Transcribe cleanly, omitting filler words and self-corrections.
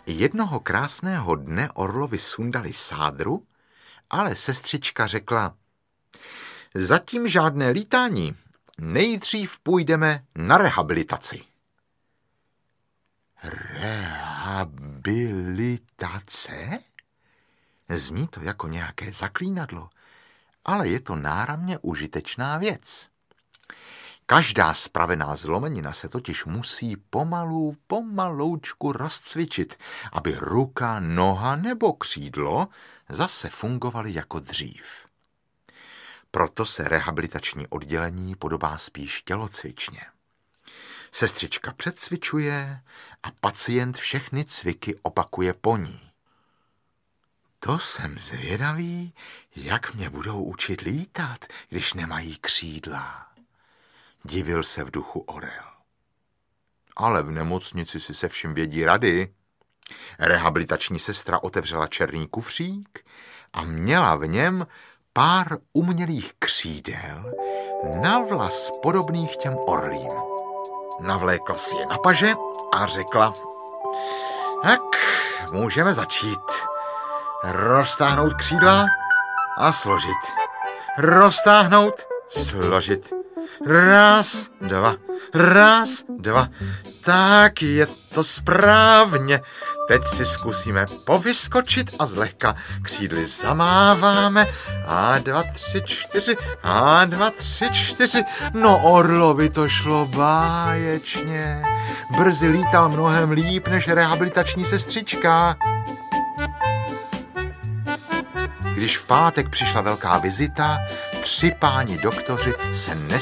Jednoho krásného dne orlovi sundali sádru, ale sestřička řekla: zatím žádné lítání, nejdřív půjdeme na rehabilitaci. Rehabilitace? Zní to jako nějaké zaklínadlo, ale je to náramně užitečná věc. Každá spravená zlomenina se totiž musí pomaloučku rozcvičit, aby ruka, noha nebo křídlo zase fungovaly jako dřív. Proto se rehabilitační oddělení podobá spíš tělocvičně. Sestřička předcvičuje a pacient všechny cviky opakuje po ní. To jsem zvědavý, jak mě budou učit lítat, když nemají křídla. Divil se v duchu orel. Ale v nemocnici si se vším vědí rady. Rehabilitační sestra otevřela černý kufřík a měla v něm pár umělých křídel na vlas podobných těm orlím. Navlékla si je na paže a řekla: tak, můžeme začít. Roztáhnout křídla a složit. Roztáhnout, složit. Raz, dva. Tak je to správně. Teď si zkusíme povyskočit a zlehka křídly zamáváme. A 2, 3, 4. A 2, 3, 4. No orlovi to šlo báječně. Brzy lítal mnohem líp než rehabilitační sestřička. Když v pátek přišla velká vizita, 3 páni doktoři se